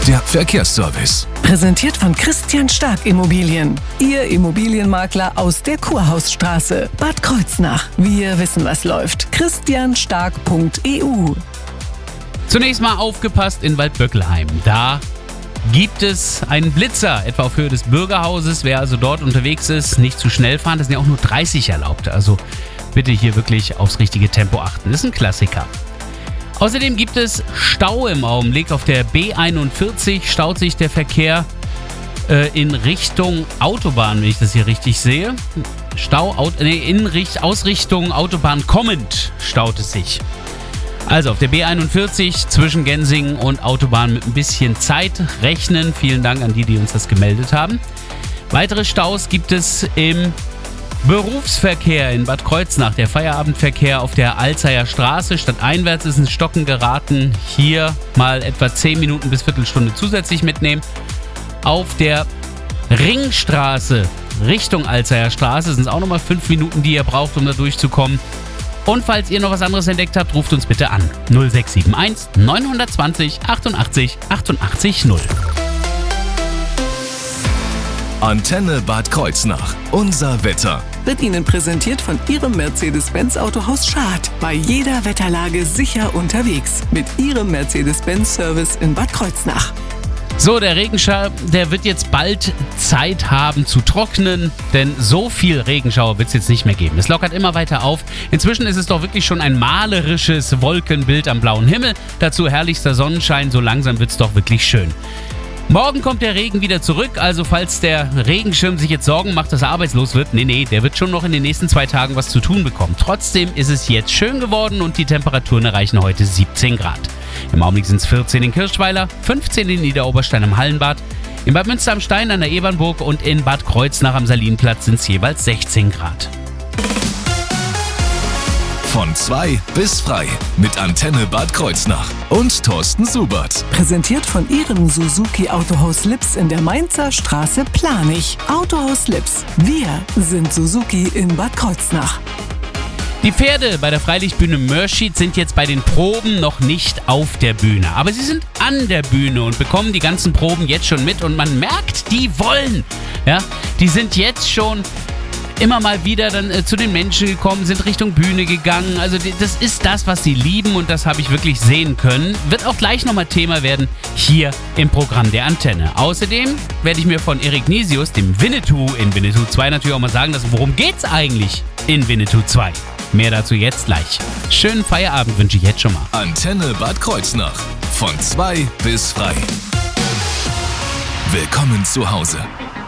der Verkehrsservice. Präsentiert von Christian Stark Immobilien. Ihr Immobilienmakler aus der Kurhausstraße, Bad Kreuznach. Wir wissen, was läuft. christianstark.eu. Zunächst mal aufgepasst in Waldböckelheim. Da gibt es einen Blitzer, etwa auf Höhe des Bürgerhauses. Wer also dort unterwegs ist, nicht zu schnell fahren. Das sind ja auch nur 30 erlaubt. Also bitte hier wirklich aufs richtige Tempo achten. Das ist ein Klassiker. Außerdem gibt es Stau im Augenblick. Auf der B41 staut sich der Verkehr in Richtung Autobahn, wenn ich das hier richtig sehe. Aus Richtung Autobahn kommend staut es sich. Also auf der B41 zwischen Gensingen und Autobahn mit ein bisschen Zeit rechnen. Vielen Dank an die uns das gemeldet haben. Weitere Staus gibt es im Berufsverkehr in Bad Kreuznach. Der Feierabendverkehr auf der Alzeyer Straße. Stadteinwärts ist ins Stocken geraten. Hier mal etwa 10 Minuten bis Viertelstunde zusätzlich mitnehmen. Auf der Ringstraße Richtung Alzeyer Straße sind es auch nochmal 5 Minuten, die ihr braucht, um da durchzukommen. Und falls ihr noch was anderes entdeckt habt, ruft uns bitte an. 0671 920 88 88 0. Antenne Bad Kreuznach. Unser Wetter. Wird Ihnen präsentiert von Ihrem Mercedes-Benz Autohaus Schad. Bei jeder Wetterlage sicher unterwegs. Mit Ihrem Mercedes-Benz-Service in Bad Kreuznach. So, der Regenschauer, der wird jetzt bald Zeit haben zu trocknen, denn so viel Regenschauer wird es jetzt nicht mehr geben. Es lockert immer weiter auf. Inzwischen ist es doch wirklich schon ein malerisches Wolkenbild am blauen Himmel. Dazu herrlichster Sonnenschein, so langsam wird es doch wirklich schön. Morgen kommt der Regen wieder zurück, also falls der Regenschirm sich jetzt Sorgen macht, dass er arbeitslos wird, nee, der wird schon noch in den nächsten 2 Tagen was zu tun bekommen. Trotzdem ist es jetzt schön geworden und die Temperaturen erreichen heute 17 Grad. Im Augenblick sind es 14 in Kirchweiler, 15 in Niederoberstein am Hallenbad, in Bad Münster am Stein an der Ebernburg und in Bad Kreuznach am Salinplatz sind es jeweils 16 Grad. Von 2 bis frei mit Antenne Bad Kreuznach und Thorsten Subert. Präsentiert von Ihrem Suzuki Autohaus Lips in der Mainzer Straße Planich. Autohaus Lips. Wir sind Suzuki in Bad Kreuznach. Die Pferde bei der Freilichtbühne Mörschid sind jetzt bei den Proben noch nicht auf der Bühne. Aber sie sind an der Bühne und bekommen die ganzen Proben jetzt schon mit. Und man merkt, die wollen. Ja, die sind jetzt schon immer mal wieder dann zu den Menschen gekommen, sind Richtung Bühne gegangen. Also das ist das, was sie lieben und das habe ich wirklich sehen können. Wird auch gleich nochmal Thema werden hier im Programm der Antenne. Außerdem werde ich mir von Erik Nisius, dem Winnetou in Winnetou 2, natürlich auch mal sagen lassen, worum geht's eigentlich in Winnetou 2. Mehr dazu jetzt gleich. Schönen Feierabend wünsche ich jetzt schon mal. Antenne Bad Kreuznach. Von 2 bis frei. Willkommen zu Hause.